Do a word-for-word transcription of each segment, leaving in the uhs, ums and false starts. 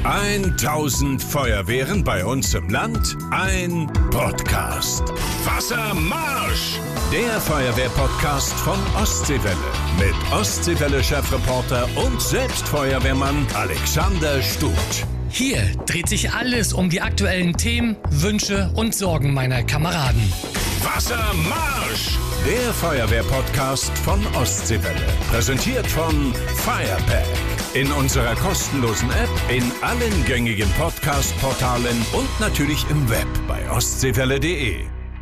tausend Feuerwehren bei uns im Land, ein Podcast. Wassermarsch! Der Feuerwehr-Podcast von Ostseewelle. Mit Ostseewelle-Chefreporter und Selbstfeuerwehrmann Alexander Stuth. Hier dreht sich alles um die aktuellen Themen, Wünsche und Sorgen meiner Kameraden. Wassermarsch! Der Feuerwehr-Podcast von Ostseewelle. Präsentiert von Firepack. In unserer kostenlosen App, in allen gängigen Podcast-Portalen und natürlich im Web bei ostseewelle punkt de.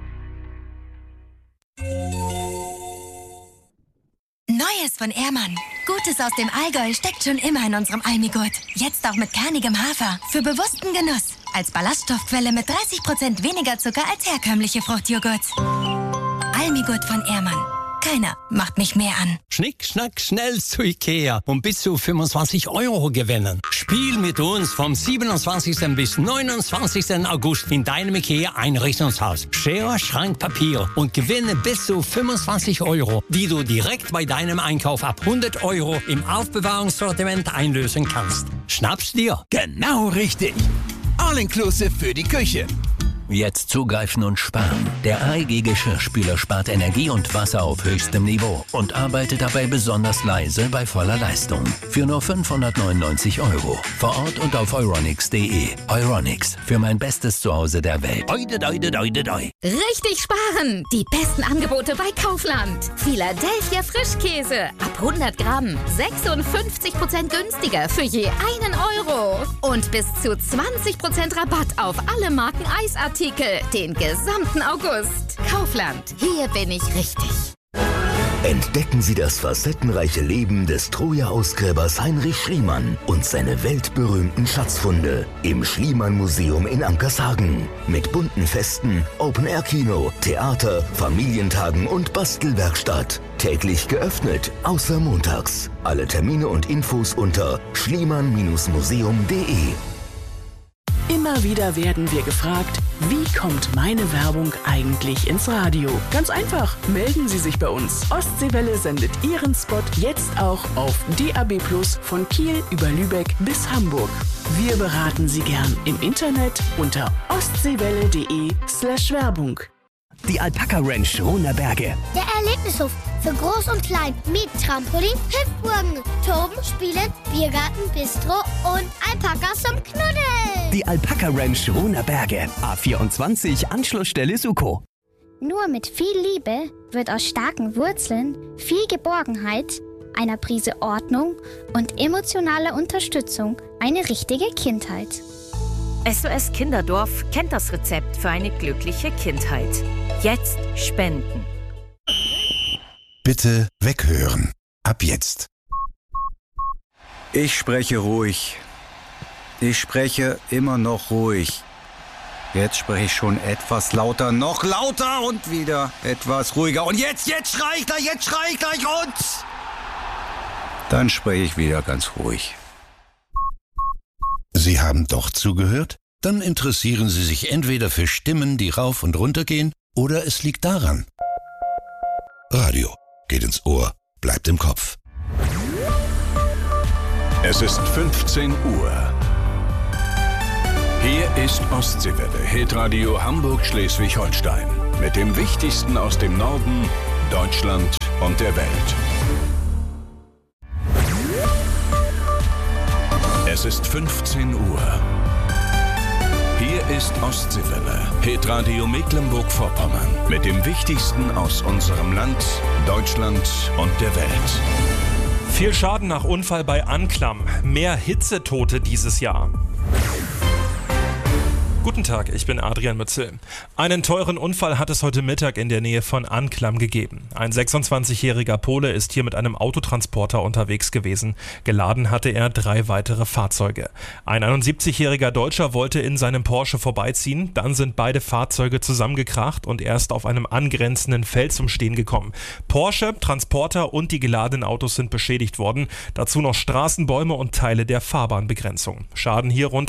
Neues von Ehrmann. Gutes aus dem Allgäu steckt schon immer in unserem Almigurt. Jetzt auch mit kernigem Hafer. Für bewussten Genuss. Als Ballaststoffquelle mit dreißig Prozent weniger Zucker als herkömmliche Fruchtjoghurts. Almigurt von Ehrmann. Keiner macht mich mehr an. Schnick, schnack, schnell zu Ikea und bis zu fünfundzwanzig Euro gewinnen. Spiel mit uns vom siebenundzwanzigsten bis neunundzwanzigsten August in deinem Ikea-Einrichtungshaus. Schere, Schrank, Papier und gewinne bis zu fünfundzwanzig Euro, die du direkt bei deinem Einkauf ab hundert Euro im Aufbewahrungssortiment einlösen kannst. Schnapp's dir. Genau richtig. All-inclusive für die Küche. Jetzt zugreifen und sparen. Der A E G Geschirrspüler spart Energie und Wasser auf höchstem Niveau und arbeitet dabei besonders leise bei voller Leistung. Für nur fünfhundertneunundneunzig Euro. Vor Ort und auf euronics punkt de. Euronics, für mein bestes Zuhause der Welt. Oide, oide, oide, oide. Richtig sparen! Die besten Angebote bei Kaufland. Philadelphia Frischkäse. Ab hundert Gramm. sechsundfünfzig Prozent günstiger für je einen Euro. Und bis zu zwanzig Prozent Rabatt auf alle Marken Eisartikel. Den gesamten August. Kaufland. Hier bin ich richtig. Entdecken Sie das facettenreiche Leben des Troja-Ausgräbers Heinrich Schliemann und seine weltberühmten Schatzfunde im Schliemann-Museum in Ankershagen. Mit bunten Festen, Open-Air-Kino, Theater, Familientagen und Bastelwerkstatt. Täglich geöffnet, außer montags. Alle Termine und Infos unter schliemann museum punkt de. Immer wieder werden wir gefragt, wie kommt meine Werbung eigentlich ins Radio? Ganz einfach, melden Sie sich bei uns. Ostseewelle sendet Ihren Spot jetzt auch auf D A B plus von Kiel über Lübeck bis Hamburg. Wir beraten Sie gern im Internet unter ostseewelle punkt de slash Werbung. Die Alpaka Ranch Runerberge. Der Erlebnishof für Groß und Klein mit Trampolin, Hüpfburgen, Toben, Spielen, Biergarten, Bistro und Alpakas zum Knuddeln. Die Alpaka Ranch Runerberge. A vierundzwanzig, Anschlussstelle Suko. Nur mit viel Liebe wird aus starken Wurzeln, viel Geborgenheit, einer Prise Ordnung und emotionaler Unterstützung eine richtige Kindheit. S O S Kinderdorf kennt das Rezept für eine glückliche Kindheit. Jetzt spenden. Bitte weghören. Ab jetzt. Ich spreche ruhig. Ich spreche immer noch ruhig. Jetzt spreche ich schon etwas lauter, noch lauter und wieder etwas ruhiger. Und jetzt, jetzt schrei ich gleich, jetzt schrei ich gleich und... Dann spreche ich wieder ganz ruhig. Sie haben doch zugehört? Dann interessieren Sie sich entweder für Stimmen, die rauf und runter gehen, oder es liegt daran. Radio geht ins Ohr, bleibt im Kopf. Es ist fünfzehn Uhr. Hier ist Ostseewelle, Hitradio Hamburg-Schleswig-Holstein. Mit dem Wichtigsten aus dem Norden, Deutschland und der Welt. Es ist fünfzehn Uhr. Hier ist Ostseewelle, Hitradio Mecklenburg-Vorpommern. Mit dem Wichtigsten aus unserem Land, Deutschland und der Welt. Viel Schaden nach Unfall bei Anklam. Mehr Hitzetote dieses Jahr. Guten Tag, ich bin Adrian Mützel. Einen teuren Unfall hat es heute Mittag in der Nähe von Anklam gegeben. Ein sechsundzwanzigjähriger Pole ist hier mit einem Autotransporter unterwegs gewesen. Geladen hatte er drei weitere Fahrzeuge. Ein einundsiebzigjähriger Deutscher wollte in seinem Porsche vorbeiziehen. Dann sind beide Fahrzeuge zusammengekracht und erst auf einem angrenzenden Feld zum Stehen gekommen. Porsche, Transporter und die geladenen Autos sind beschädigt worden. Dazu noch Straßenbäume und Teile der Fahrbahnbegrenzung. Schaden hier rund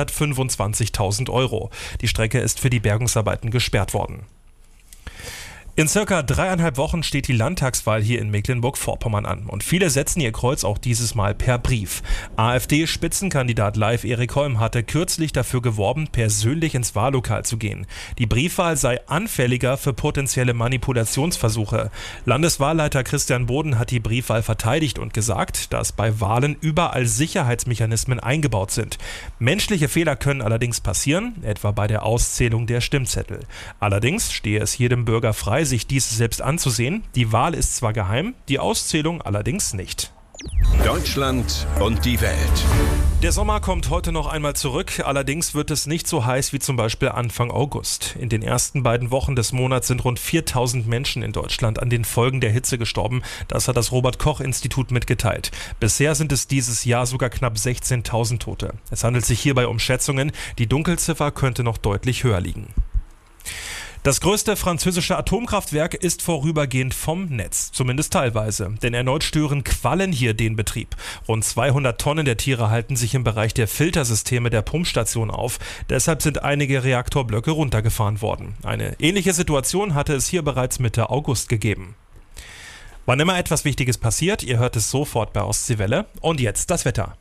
hundertfünfundzwanzigtausend Euro. Die Strecke ist für die Bergungsarbeiten gesperrt worden. In circa dreieinhalb Wochen steht die Landtagswahl hier in Mecklenburg-Vorpommern an und viele setzen ihr Kreuz auch dieses Mal per Brief. AfD-Spitzenkandidat Live Erik Holm hatte kürzlich dafür geworben, persönlich ins Wahllokal zu gehen. Die Briefwahl sei anfälliger für potenzielle Manipulationsversuche. Landeswahlleiter Christian Boden hat die Briefwahl verteidigt und gesagt, dass bei Wahlen überall Sicherheitsmechanismen eingebaut sind. Menschliche Fehler können allerdings passieren, etwa bei der Auszählung der Stimmzettel. Allerdings stehe es jedem Bürger frei, sich dies selbst anzusehen. Die Wahl ist zwar geheim, die Auszählung allerdings nicht. Deutschland und die Welt. Der Sommer kommt heute noch einmal zurück, allerdings wird es nicht so heiß wie zum Beispiel Anfang August. In den ersten beiden Wochen des Monats sind rund viertausend Menschen in Deutschland an den Folgen der Hitze gestorben. Das hat das Robert-Koch-Institut mitgeteilt. Bisher sind es dieses Jahr sogar knapp sechzehntausend Tote. Es handelt sich hierbei um Schätzungen. Die Dunkelziffer könnte noch deutlich höher liegen. Das größte französische Atomkraftwerk ist vorübergehend vom Netz, zumindest teilweise, denn erneut stören Quallen hier den Betrieb. Rund zweihundert Tonnen der Tiere halten sich im Bereich der Filtersysteme der Pumpstation auf, deshalb sind einige Reaktorblöcke runtergefahren worden. Eine ähnliche Situation hatte es hier bereits Mitte August gegeben. Wann immer etwas Wichtiges passiert, ihr hört es sofort bei Ostseewelle. Und jetzt das Wetter.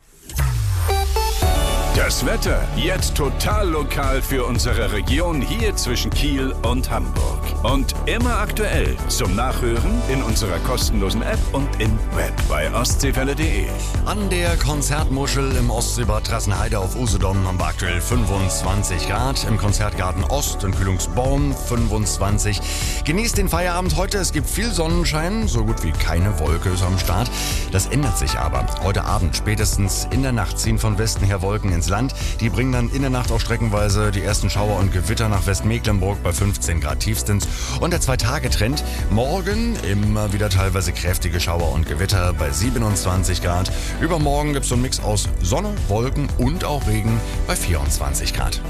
Das Wetter jetzt total lokal für unsere Region hier zwischen Kiel und Hamburg. Und immer aktuell zum Nachhören in unserer kostenlosen App und im Web bei ostseewelle punkt de. An der Konzertmuschel im Ostseebad Trassenheide auf Usedom haben wir aktuell fünfundzwanzig Grad. Im Konzertgarten Ost in Kühlungsborn fünfundzwanzig. Genießt den Feierabend heute. Es gibt viel Sonnenschein. So gut wie keine Wolke ist am Start. Das ändert sich aber. Heute Abend, spätestens in der Nacht, ziehen von Westen her Wolken ins Land. Die bringen dann in der Nacht auch streckenweise die ersten Schauer und Gewitter nach Westmecklenburg bei fünfzehn Grad tiefstens. Und der Zwei-Tage-Trend: morgen immer wieder teilweise kräftige Schauer und Gewitter bei siebenundzwanzig Grad. Übermorgen gibt es so einen Mix aus Sonne, Wolken und auch Regen bei vierundzwanzig Grad.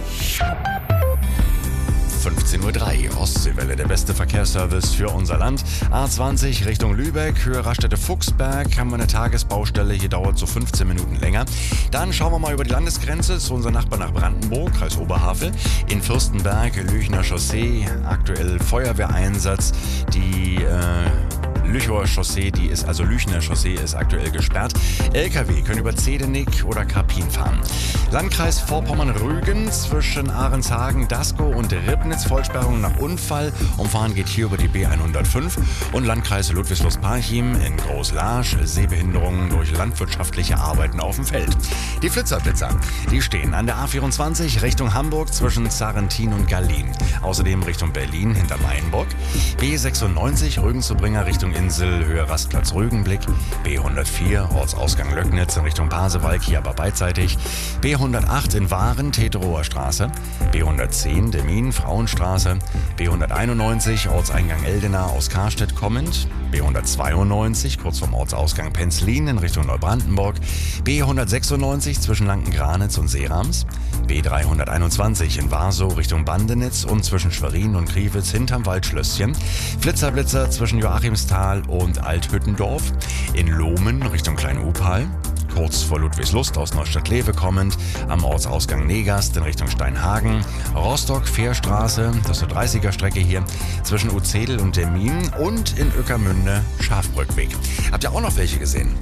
fünfzehn Uhr drei, Ostseewelle, der beste Verkehrsservice für unser Land. A zwanzig Richtung Lübeck, Höhe Raststätte-Fuchsberg, haben wir eine Tagesbaustelle, hier dauert so fünfzehn Minuten länger. Dann schauen wir mal über die Landesgrenze zu unserem Nachbarn nach Brandenburg, Kreis Oberhavel. In Fürstenberg, Lüchener Chaussee, aktuell Feuerwehreinsatz. Die äh, Lüchower Chaussee, die ist, also Lüchener Chaussee ist aktuell gesperrt. L K W können über Zedenick oder Karpin fahren. Landkreis Vorpommern-Rügen zwischen Ahrenshagen, Daskow und Ribnitz, Vollsperrung nach Unfall. Umfahren geht hier über die B hundertfünf. Und Landkreis Ludwigslust-Parchim in Groß-Laasch, Sehbehinderungen durch landwirtschaftliche Arbeiten auf dem Feld. Die Flitzerblitzer, die stehen an der A vierundzwanzig Richtung Hamburg zwischen Zarentin und Gallien. Außerdem Richtung Berlin hinter Mainburg. B sechsundneunzig Rügen-zu-Bringer Richtung Insel, Höhe Rastplatz Rügenblick. B hundertvier Ortsausgang Löcknitz in Richtung Pasewalk, hier aber beidseitig. B hundertacht in Waren, Teterower Straße. B hundertzehn Demin, Frauenstraße. B hunderteinundneunzig Ortseingang Eldena aus Karstedt kommend. B hundertzweiundneunzig kurz vorm Ortsausgang Penzlin in Richtung Neubrandenburg. B hundertsechsundneunzig zwischen Lanken-Granitz und Seerams. B dreihunderteinundzwanzig in Warsow Richtung Bandenitz und zwischen Schwerin und Kriwitz hinterm Waldschlösschen. Flitzerblitzer zwischen Joachimsthal und Althüttendorf. In Lohmen Richtung Klein-Upal. Kurz vor Ludwigslust aus Neustadt-Lewe kommend, am Ortsausgang Negast in Richtung Steinhagen, Rostock-Fährstraße, das ist eine dreißiger-Strecke hier, zwischen Uzedel und Demmin und in Ueckermünde Schafbrückweg. Habt ihr auch noch welche gesehen?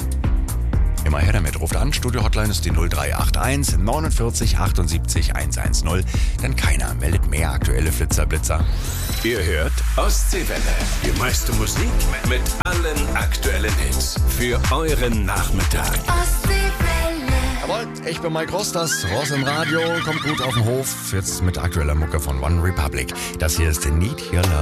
Immer her damit, ruft an, Studio-Hotline ist die null drei acht eins neunundvierzig achtundsiebzig hundertzehn, denn keiner meldet mehr aktuelle Flitzerblitzer. Ihr hört Ostseewelle, die meiste Musik mit allen aktuellen Hits für euren Nachmittag. Ostseewelle. Jawohl, ich bin Mike Ross, das Ross im Radio, kommt gut auf den Hof, jetzt mit aktueller Mucke von One Republic. Das hier ist Need Your Love.